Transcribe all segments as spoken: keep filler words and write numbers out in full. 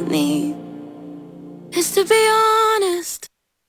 me is to be honest.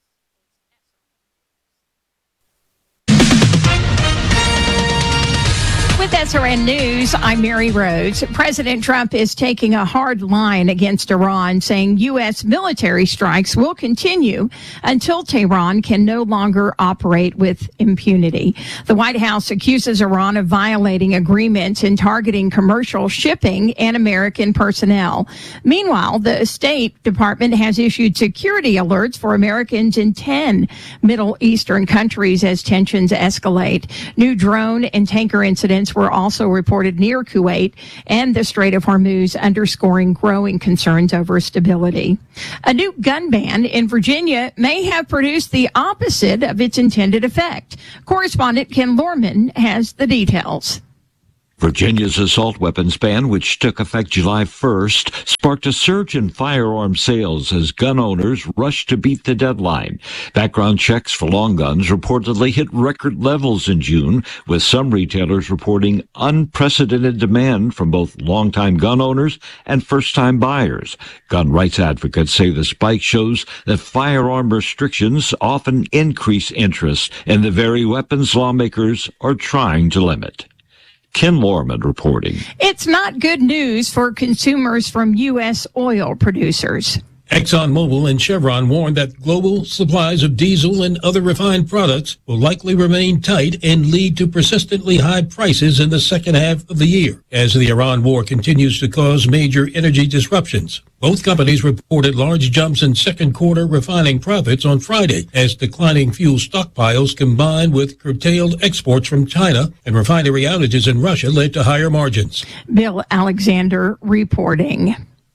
With S R N News, I'm Mary Rhodes. President Trump is taking a hard line against Iran, saying U S military strikes will continue until Tehran can no longer operate with impunity. The White House accuses Iran of violating agreements and targeting commercial shipping and American personnel. Meanwhile, the State Department has issued security alerts for Americans in ten Middle Eastern countries as tensions escalate. New drone and tanker incidents were also reported near Kuwait and the Strait of Hormuz, underscoring growing concerns over stability. A new gun ban in Virginia may have produced the opposite of its intended effect. Correspondent Ken Lorman has the details. Virginia's assault weapons ban, which took effect July first, sparked a surge in firearm sales as gun owners rushed to beat the deadline. Background checks for long guns reportedly hit record levels in June, with some retailers reporting unprecedented demand from both longtime gun owners and first-time buyers. Gun rights advocates say the spike shows that firearm restrictions often increase interest in the very weapons lawmakers are trying to limit. Ken Lorman reporting. It's not good news for consumers from U S oil producers. ExxonMobil and Chevron warned that global supplies of diesel and other refined products will likely remain tight and lead to persistently high prices in the second half of the year as the Iran war continues to cause major energy disruptions. Both companies reported large jumps in second quarter refining profits on Friday as declining fuel stockpiles combined with curtailed exports from China and refinery outages in Russia led to higher margins. Bill Alexander reporting.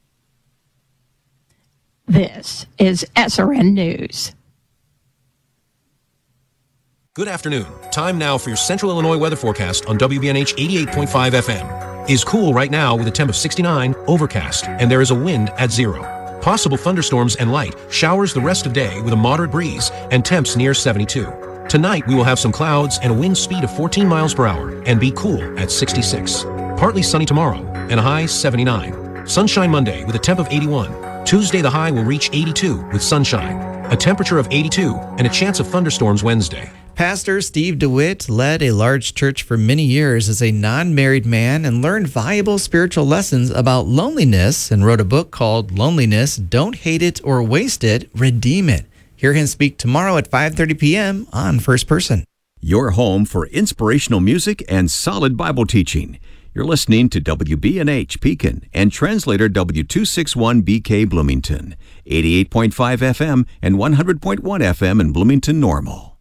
This is S R N News. Good afternoon. Time now for your Central Illinois weather forecast on W B N H eighty-eight point five F M. Is cool right now with a temp of sixty-nine, overcast, and there is a wind at zero. Possible thunderstorms and light showers the rest of day with a moderate breeze and temps near seventy-two. Tonight we will have some clouds and a wind speed of fourteen miles per hour and be cool at sixty-six. Partly sunny tomorrow and a high seventy-nine. Sunshine Monday with a temp of eighty-one. Tuesday, the high will reach eighty-two with sunshine, a temperature of eighty-two, and a chance of thunderstorms Wednesday. Pastor Steve DeWitt led a large church for many years as a non-married man and learned valuable spiritual lessons about loneliness and wrote a book called Loneliness, Don't Hate It or Waste It, Redeem It. Hear him speak tomorrow at five thirty p.m. on First Person. Your home for inspirational music and solid Bible teaching. You're listening to W B N H Pekin and translator W two sixty-one B K Bloomington, eighty-eight point five F M and one hundred point one F M in Bloomington Normal.